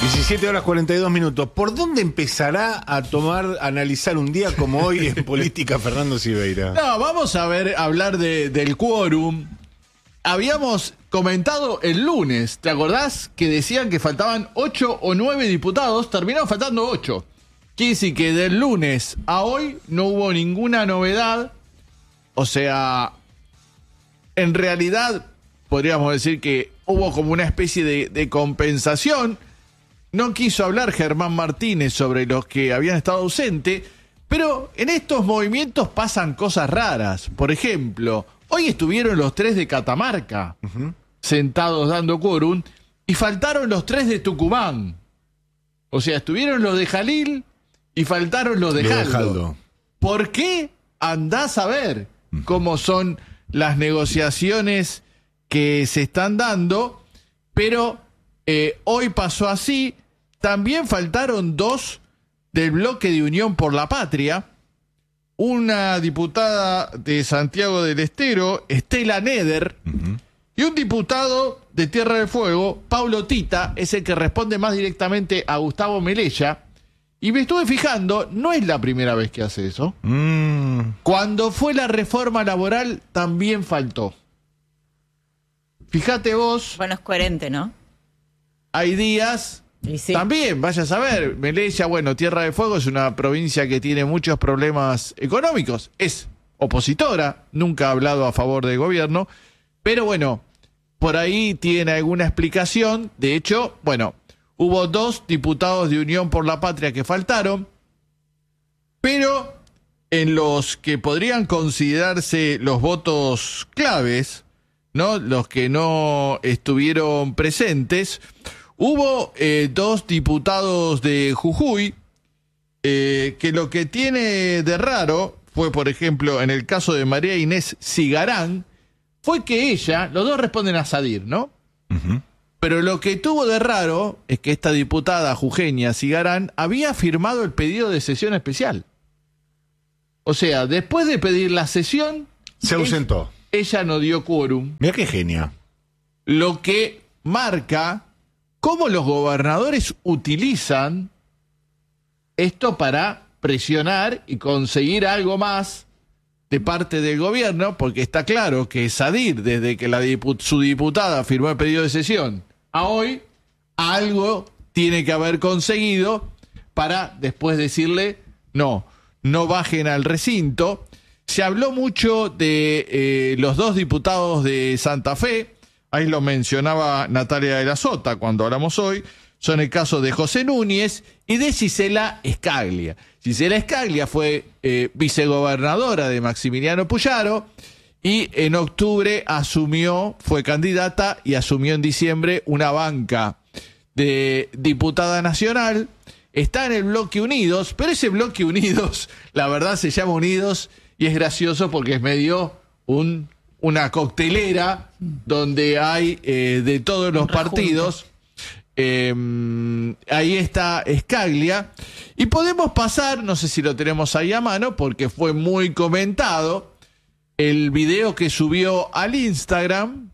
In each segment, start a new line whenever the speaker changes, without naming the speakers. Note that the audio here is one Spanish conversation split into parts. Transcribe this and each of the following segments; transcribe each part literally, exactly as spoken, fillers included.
diecisiete horas cuarenta y dos minutos. ¿Por dónde empezará a tomar, a analizar un día como hoy en política Fernando Silveira?
No, vamos a ver, hablar de, del quórum. Habíamos comentado el lunes, ¿te acordás? Que decían que faltaban ocho o nueve diputados, terminaron faltando ocho. Quiere decir que del lunes a hoy no hubo ninguna novedad. O sea, en realidad podríamos decir que hubo como una especie de, de compensación. No quiso hablar Germán Martínez sobre los que habían estado ausentes, pero en estos movimientos pasan cosas raras. Por ejemplo, hoy estuvieron los tres de Catamarca, uh-huh. sentados dando quórum, y faltaron los tres de Tucumán. O sea, estuvieron los de Jalil y faltaron los de
Lo
Jaldo.
de Jaldo.
¿Por qué? Andás a ver uh-huh. cómo son las negociaciones que se están dando, pero eh, hoy pasó así. También faltaron dos del bloque de Unión por la Patria, una diputada de Santiago del Estero, Estela Neder, uh-huh. y un diputado de Tierra del Fuego, Paulo Tita, es el que responde más directamente a Gustavo Melella. Y me estuve fijando, no es la primera vez que hace eso. Mm. Cuando fue la reforma laboral también faltó. Fíjate vos.
Bueno, es coherente, ¿no?
Hay días... Sí. También, vaya a saber, Melella, bueno, Tierra del Fuego es una provincia que tiene muchos problemas económicos, es opositora, nunca ha hablado a favor del gobierno, pero bueno, por ahí tiene alguna explicación. De hecho, bueno, hubo dos diputados de Unión por la Patria que faltaron, pero en los que podrían considerarse los votos claves, ¿no? Los que no estuvieron presentes. Hubo eh, dos diputados de Jujuy eh, que lo que tiene de raro fue, por ejemplo, en el caso de María Inés Cigarán, fue que ella, los dos responden a Sadir, ¿no? Uh-huh. Pero lo que tuvo de raro es que esta diputada jujeña Cigarán había firmado el pedido de sesión especial. O sea, después de pedir la sesión...
Se ausentó.
Ella, ella no dio quórum.
Mira qué genia.
Lo que marca... cómo los gobernadores utilizan esto para presionar y conseguir algo más de parte del gobierno, porque está claro que Sadir, desde que la dipu- su diputada firmó el pedido de sesión a hoy, algo tiene que haber conseguido para después decirle, no, no bajen al recinto. Se habló mucho de eh, los dos diputados de Santa Fe. Ahí lo mencionaba Natalia de la Sota cuando hablamos hoy. Son el caso de José Núñez y de Gisela Escaglia. Gisela Escaglia fue eh, vicegobernadora de Maximiliano Puyaro y en octubre asumió, fue candidata y asumió en diciembre una banca de diputada nacional. Está en el bloque Unidos, pero ese bloque Unidos, la verdad se llama Unidos y es gracioso porque es medio un... una coctelera donde hay eh, de todos los partidos. Eh, ahí está Escaglia. Y podemos pasar, no sé si lo tenemos ahí a mano, porque fue muy comentado, el video que subió al Instagram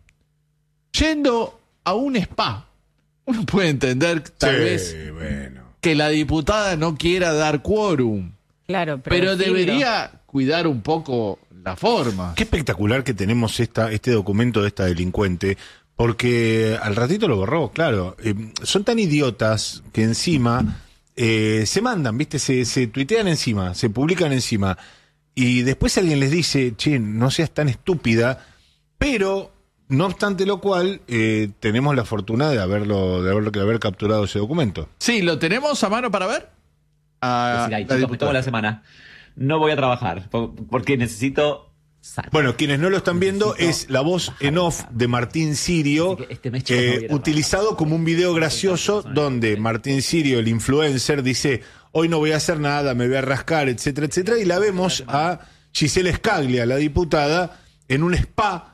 yendo a un spa. Uno puede entender tal
sí,
vez
bueno.
que la diputada no quiera dar quórum.
Claro, pero,
pero debería cuidar un poco la forma.
Qué espectacular que tenemos esta, este documento de esta delincuente, porque al ratito lo borró, claro. Eh, son tan idiotas que encima eh, se mandan, ¿viste? Se, se tuitean encima, se publican encima. Y después alguien les dice, che, no seas tan estúpida, pero no obstante lo cual, eh, tenemos la fortuna de haberlo, de haberlo, de haber capturado ese documento.
Sí, ¿lo tenemos a mano para ver?
Ah, decir, ay, chicos, me tomo la semana. No voy a trabajar porque necesito...
Bueno, quienes no lo están viendo, es la voz en off de Martín Sirio,
este
eh, utilizado como un video gracioso donde Martín Sirio, el influencer, dice, hoy no voy a hacer nada, me voy a rascar, etcétera, etcétera, y la vemos a Gisela Escaglia, la diputada, en un spa,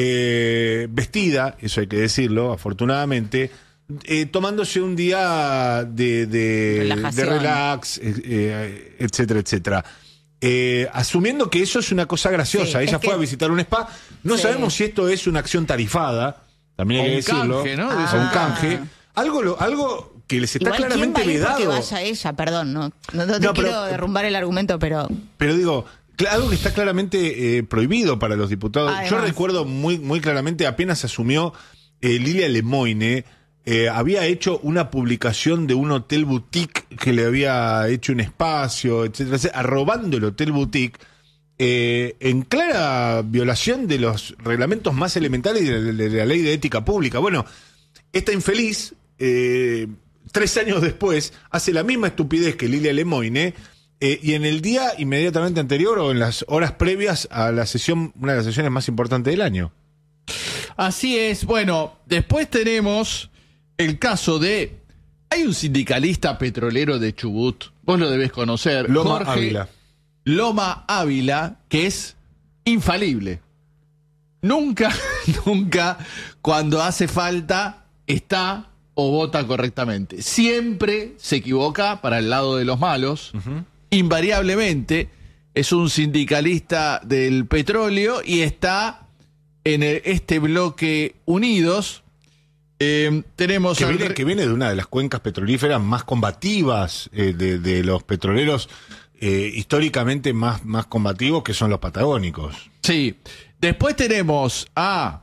eh, vestida, eso hay que decirlo, afortunadamente, eh, tomándose un día de, de, de relax, eh, eh, etcétera, etcétera. Eh, asumiendo que eso es una cosa graciosa. Sí, ella fue que... a visitar un spa. No sí. sabemos si esto es una acción tarifada. También hay que decirlo.
Canje, ¿no?
Ah. Un canje. Algo, lo, algo que les está
Igual,
claramente
¿quién va a ir
vedado.
porque vaya ella, perdón, no, no, no te
No, pero-
quiero derrumbar el argumento, pero
Pero digo, cl- algo que está claramente eh, prohibido para los diputados. Yo
Además.
recuerdo muy, muy claramente, apenas asumió eh, Lilia Lemoyne, eh, había hecho una publicación de un hotel boutique que le había hecho un espacio, etcétera, etcétera, arrobando el hotel boutique. Eh, en clara violación de los reglamentos más elementales de la, de la ley de ética pública. Bueno, esta infeliz, eh, tres años después, hace la misma estupidez que Lilia Lemoyne, eh, y en el día inmediatamente anterior o en las horas previas a la sesión, una de las sesiones más importantes del año.
Así es. Bueno, después tenemos el caso de... Hay un sindicalista petrolero de Chubut, vos lo debés conocer,
Loma
Jorge
Ávila.
Loma Ávila, que es infalible. Nunca, nunca, cuando hace falta, está o vota correctamente. Siempre se equivoca para el lado de los malos. Uh-huh. Invariablemente es un sindicalista del petróleo y está en el- este bloque Unidos. Eh, tenemos
Que
al
viene,
re-
que viene de una de las cuencas petrolíferas más combativas eh, de, de los petroleros eh, históricamente más, más combativos, que son los patagónicos.
Sí. Después tenemos a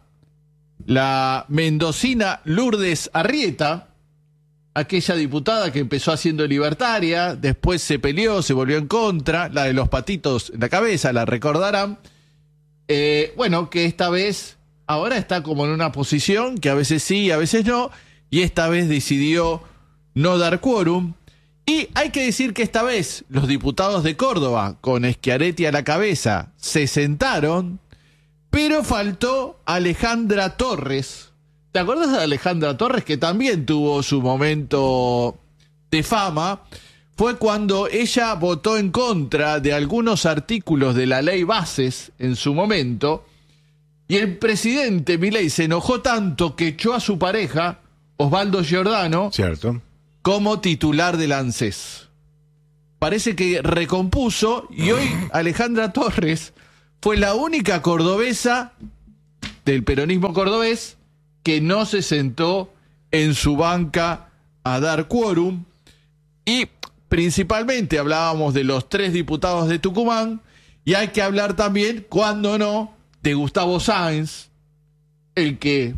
la mendocina Lourdes Arrieta, aquella diputada que empezó haciendo libertaria, después se peleó, se volvió en contra, la de los patitos en la cabeza, la recordarán. Eh, bueno, que esta vez, ahora está como en una posición que a veces sí, a veces no, y esta vez decidió no dar quórum. Y hay que decir que esta vez los diputados de Córdoba, con Schiaretti a la cabeza, se sentaron, pero faltó Alejandra Torres. ¿Te acuerdas de Alejandra Torres, que también tuvo su momento de fama? Fue cuando ella votó en contra de algunos artículos de la ley Bases en su momento, y el presidente Milei se enojó tanto que echó a su pareja, Osvaldo Giordano,
Cierto.
como titular del ANSES. Parece que recompuso y hoy Alejandra Torres fue la única cordobesa del peronismo cordobés que no se sentó en su banca a dar quórum. Y principalmente hablábamos de los tres diputados de Tucumán, y hay que hablar también, cuando no, de Gustavo Sáenz, el que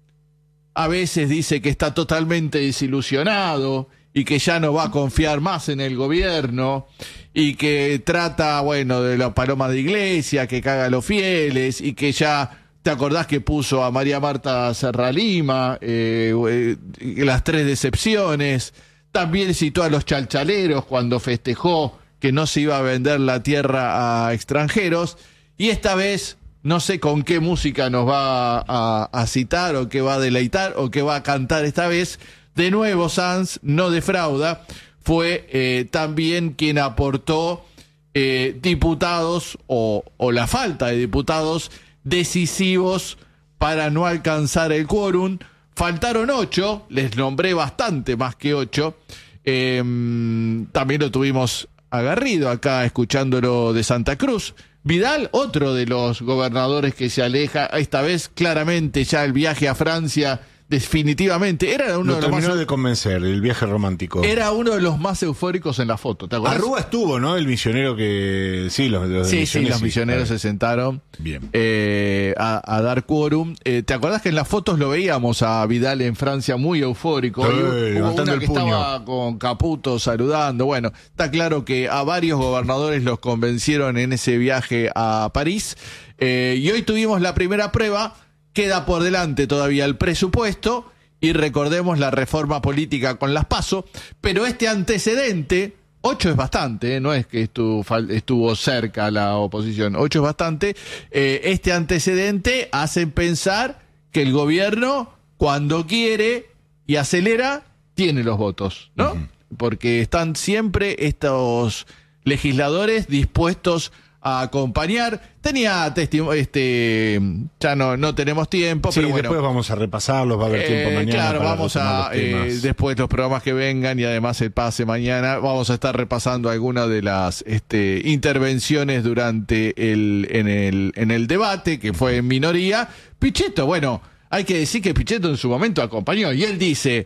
a veces dice que está totalmente desilusionado y que ya no va a confiar más en el gobierno y que trata, bueno, de la paloma de iglesia, que caga a los fieles y que ya, ¿te acordás que puso a María Marta Serralima, eh, eh, las tres decepciones? También citó a los chalchaleros cuando festejó que no se iba a vender la tierra a extranjeros, y esta vez no sé con qué música nos va a, a citar o qué va a deleitar o qué va a cantar esta vez. De nuevo, Sanz no defrauda. Fue eh, también quien aportó eh, diputados o, o la falta de diputados decisivos para no alcanzar el quórum. Faltaron ocho, les nombré bastante más que ocho. Eh, también lo tuvimos a Garrido acá escuchándolo de Santa Cruz. Vidal, otro de los gobernadores que se aleja, esta vez claramente ya el viaje a Francia definitivamente era uno
Lo
de los
terminó
más
de convencer, el viaje romántico.
era uno de los más eufóricos en la foto, ¿te acuerdas?
Arrúa estuvo, ¿no? El misionero que... Sí, los, los
Sí, sí,
misiones,
los misioneros
claro.
se sentaron
Bien.
eh, a, a dar quórum. Eh, ¿Te acordás que en las fotos lo veíamos a Vidal en Francia muy eufórico?
Sí,
Y hubo
levantando
una
el
que
puño.
estaba con Caputo saludando. Bueno, está claro que a varios gobernadores los convencieron en ese viaje a París. Eh, y hoy tuvimos la primera prueba. Queda por delante todavía el presupuesto. Y recordemos la reforma política con las PASO, pero este antecedente, ocho es bastante, ¿eh? No es que estuvo, estuvo cerca la oposición, ocho es bastante, eh, este antecedente hace pensar que el gobierno, cuando quiere y acelera, tiene los votos, ¿no? Uh-huh. Porque están siempre estos legisladores dispuestos a acompañar. Tenía testimonio, este, ya no, no tenemos tiempo,
Sí,
pero bueno.
después vamos a repasarlos, va a haber tiempo
Eh,
mañana.
Claro,
para
vamos
retomar
a,
los
eh,
temas.
después los programas que vengan y además el pase mañana, vamos a estar repasando algunas de las este, intervenciones durante el, en el, en el debate, que fue en minoría. Pichetto, bueno, hay que decir que Pichetto en su momento acompañó, y él dice,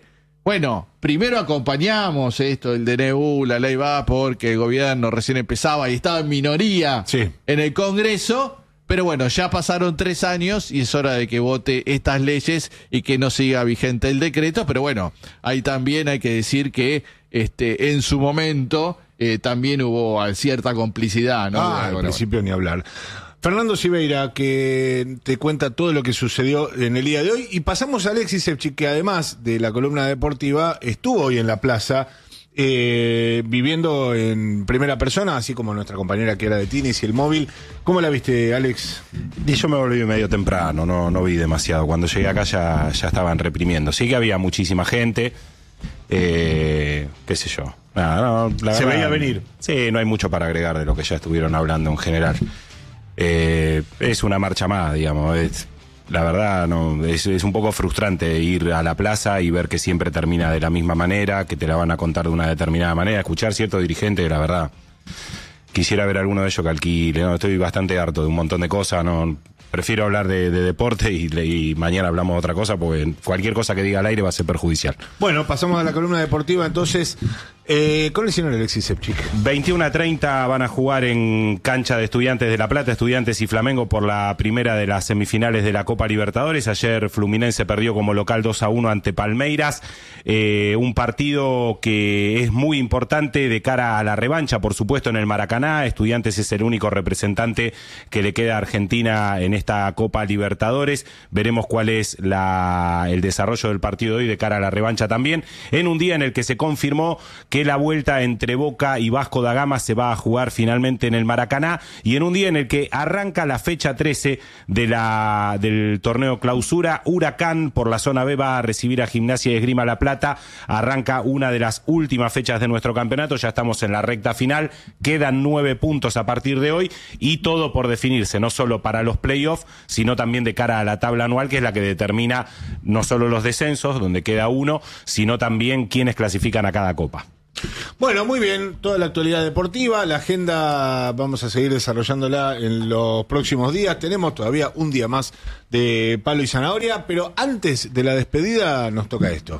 bueno, primero acompañamos esto, el D N U, la ley va porque el gobierno recién empezaba y estaba en minoría
Sí.
en el Congreso, pero bueno, ya pasaron tres años y es hora de que vote estas leyes y que no siga vigente el decreto, pero bueno, ahí también hay que decir que este en su momento eh, también hubo cierta complicidad, ¿no?
Ah, al
Bueno,
principio ni hablar. Fernando Siveira, que te cuenta todo lo que sucedió en el día de hoy. Y pasamos a Alexis Sevchik, que además de la columna deportiva, estuvo hoy en la plaza, eh, viviendo en primera persona, así como nuestra compañera que era de Tinis y el móvil. ¿Cómo la viste, Alex?
Y yo me volví medio temprano, no, no vi demasiado. Cuando llegué acá ya, ya estaban reprimiendo. Sí que había muchísima gente, eh, qué sé yo. Nada, no, la
Se
verdad,
veía venir.
Sí, no hay mucho para agregar de lo que ya estuvieron hablando en general. Eh, es una marcha más, digamos. Es, la verdad, no, es, es un poco frustrante ir a la plaza y ver que siempre termina de la misma manera, que te la van a contar de una determinada manera, escuchar ciertos dirigentes, la verdad. Quisiera ver alguno de ellos que alquile, ¿no? Estoy bastante harto de un montón de cosas, no. Prefiero hablar de, de deporte y, y mañana hablamos de otra cosa, porque cualquier cosa que diga al aire va a ser perjudicial.
Bueno, pasamos a la columna deportiva entonces, eh, con el señor Alexis Sevchik.
veintiuno a treinta van a jugar en cancha de Estudiantes de La Plata, Estudiantes y Flamengo por la primera de las semifinales de la Copa Libertadores. Ayer Fluminense perdió como local dos a uno ante Palmeiras, eh, un partido que es muy importante de cara a la revancha, por supuesto, en el Maracaná. Estudiantes es el único representante que le queda a Argentina en esta Copa Libertadores. Veremos cuál es la, el desarrollo del partido de hoy de cara a la revancha también, en un día en el que se confirmó que la vuelta entre Boca y Vasco da Gama se va a jugar finalmente en el Maracaná, y en un día en el que arranca la fecha trece de la, del torneo clausura. Huracán por la zona B va a recibir a Gimnasia y Esgrima La Plata. Arranca una de las últimas fechas de nuestro campeonato, ya estamos en la recta final, quedan nueve puntos a partir de hoy y todo por definirse, no solo para los playoffs, sino también de cara a la tabla anual, que es la que determina no solo los descensos, donde queda uno, sino también quiénes clasifican a cada copa.
Bueno, muy bien, toda la actualidad deportiva, la agenda vamos a seguir desarrollándola en los próximos días. Tenemos todavía un día más de Palo y Zanahoria, pero antes de la despedida nos toca esto.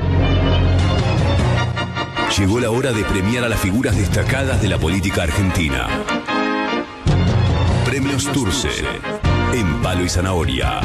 Llegó la hora de premiar a las figuras destacadas de la política argentina. Premios Turce en Palo y Zanahoria.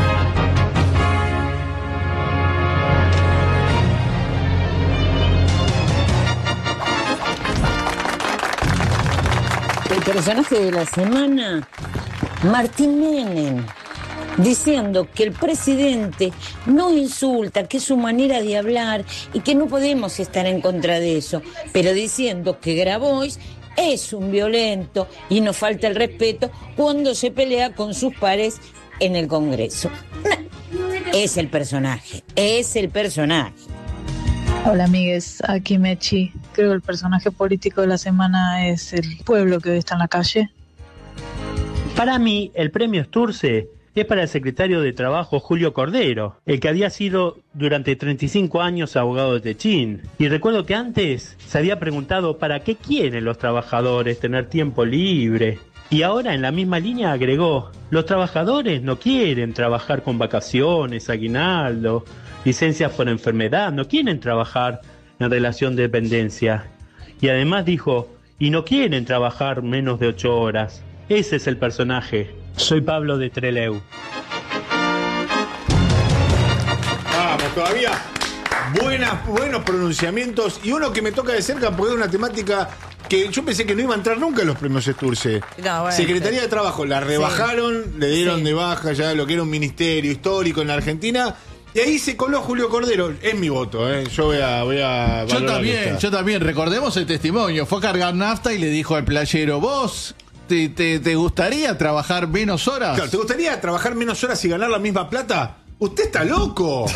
El personaje de la semana, Martín Menem, diciendo que el presidente no insulta, que es su manera de hablar y que no podemos estar en contra de eso, pero diciendo que Grabois es un violento y nos falta el respeto cuando se pelea con sus pares en el Congreso. Es el personaje, es el personaje.
Hola amigues, aquí Mechi. Creo que el personaje político de la semana es el pueblo que hoy está en la calle.
Para mí, el premio Sturce es para el secretario de Trabajo Julio Cordero, el que había sido durante treinta y cinco años abogado de Techín. Y recuerdo que antes se había preguntado para qué quieren los trabajadores tener tiempo libre. Y ahora en la misma línea agregó, los trabajadores no quieren trabajar con vacaciones, aguinaldo, licencias por enfermedad, no quieren trabajar en relación de dependencia. Y además dijo, y no quieren trabajar menos de ocho horas. Ese es el personaje. Soy Pablo de Trelew.
Vamos, todavía buenas, buenos pronunciamientos y uno que me toca de cerca porque es una temática que yo pensé que no iba a entrar nunca en los premios Sturce.
No, bueno,
Secretaría de Trabajo, la rebajaron,
sí.
le dieron
Sí.
de baja ya lo que era un ministerio histórico en la Argentina. Y ahí se coló Julio Cordero. Es mi voto, ¿eh? Yo voy a, voy a
Yo
valorar
también,
esta.
yo también. Recordemos el testimonio. Fue a cargar nafta y le dijo al playero, ¿vos te, te, te gustaría trabajar menos horas?
Claro, ¿te gustaría trabajar menos horas y ganar la misma plata? ¡Usted está loco!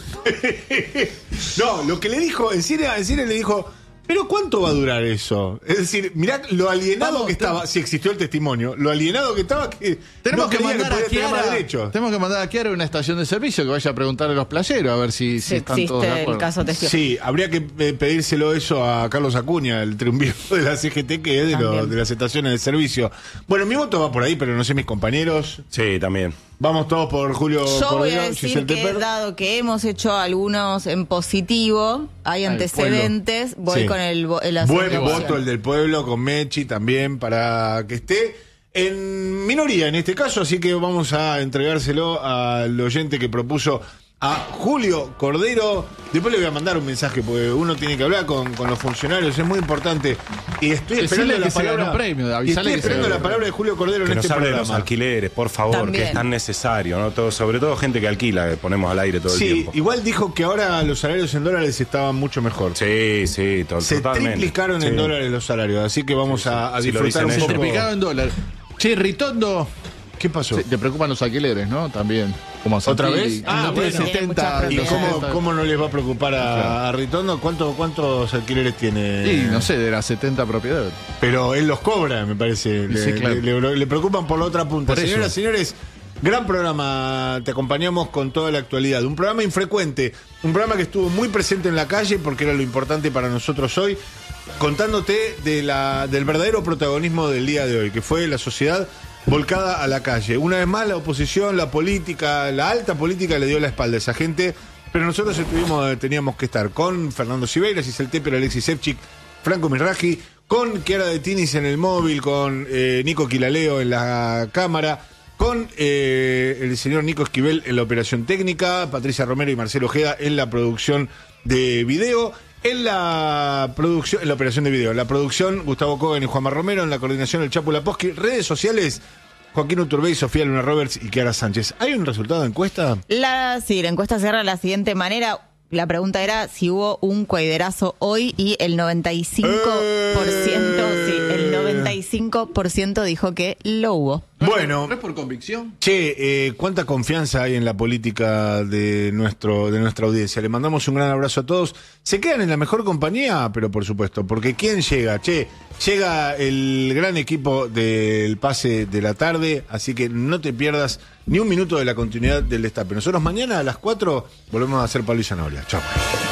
No, lo que le dijo, en serio, en serio le dijo, ¿pero cuánto va a durar eso? Es decir, mirá lo alienado
Vamos,
que estaba, si existió el testimonio, lo alienado que estaba que
Tenemos
no
que
creía
mandar a
podía tener más
Kiara,
derechos.
tenemos que mandar a Kiara a una estación de servicio que vaya a preguntarle a los playeros a ver si, si
Si
están todos de
existe el
acuerdo.
caso testigo.
Sí, habría que eh, pedírselo eso a Carlos Acuña, el triunviro de la C G T, que es de, lo-
También.
de las estaciones de servicio. Bueno, mi voto va por ahí, pero no sé mis compañeros.
Sí, también.
Vamos todos por Julio
Yo voy a
Cordero,
decir
Giselle
que
Tepper.
dado que hemos hecho algunos en positivo, hay
Al
antecedentes, voy
Sí.
con el, vo- la
Buen
segunda
voto
opción.
el del pueblo, con Mechi también, para que esté en minoría en este caso, así que vamos a entregárselo al oyente que propuso a Julio Cordero. Después le voy a mandar un mensaje, porque uno tiene que hablar con, con los funcionarios, es muy importante. Y estoy
Decirle
esperando
que
la
se
palabra,
ganó premio,
y
avisale
estoy
que se
esperando
ganó
la palabra de Julio Cordero
Que
en
nos
este
hable de los
programa.
alquileres, por favor,
También.
que es tan necesario, ¿no? Todo, sobre todo gente que alquila, que ponemos al aire todo el
Sí,
tiempo.
igual dijo que ahora los salarios en dólares estaban mucho mejor.
Sí, sí, to-
Se
totalmente.
triplicaron en
Sí.
dólares los salarios, así que vamos a, a
Si lo
disfrutar
dicen
un
ellos.
poco.
Triplicado en dólar. Che, Ritondo,
¿Qué pasó?
se- te preocupan los alquileres, ¿no? También. Como a
¿Otra
Santilli.
vez? Ah,
No tiene
bueno.
setenta.
¿Y
Tiene
cómo,
setenta.
cómo no les va a preocupar a,
Claro.
a Ritondo? ¿Cuánto, ¿Cuántos alquileres tiene?
Sí, no sé, de las setenta propiedades.
Pero él los cobra, me parece. Le,
Sí, claro.
le- le- le preocupan por la otra punta.
Por eso.
Señoras y señores, gran programa. Te acompañamos con toda la actualidad. Un programa infrecuente. Un programa que estuvo muy presente en la calle porque era lo importante para nosotros hoy. Contándote de la, del verdadero protagonismo del día de hoy, que fue la sociedad volcada a la calle. Una vez más, la oposición, la política, la alta política le dio la espalda a esa gente, pero nosotros estuvimos, teníamos que estar con Fernando Siveira, Giselle Tepper, Alexis Sevchik, Franco Mirraji, con Chiara de Tinis en el móvil, con eh, Nico Quilaleo en la cámara, con eh, el señor Nico Esquivel en la operación técnica, Patricia Romero y Marcelo Ojeda en la producción de video. En la producción, en la operación de video, en la producción, Gustavo Cohen y Juanma Romero, en la coordinación, el Chapo Laposky, redes sociales, Joaquín Uturbey, Sofía Luna Roberts y Chiara Sánchez. ¿Hay un resultado de encuesta?
La, sí, la encuesta cierra de la siguiente manera. La pregunta era si hubo un cuaiderazo hoy y el noventa y cinco por ciento,
Eh.
sí, el noventa y cinco por ciento dijo que lo hubo.
Bueno,
¿No es por convicción?
che, eh, cuánta confianza hay en la política de nuestro de nuestra audiencia. Le mandamos un gran abrazo a todos. Se quedan en la mejor compañía, pero por supuesto, porque ¿quién llega? Che, llega el gran equipo del pase de la tarde, así que no te pierdas ni un minuto de la continuidad del destape. Nosotros mañana a las cuatro volvemos a hacer Pablo y Zanahoria. Chao.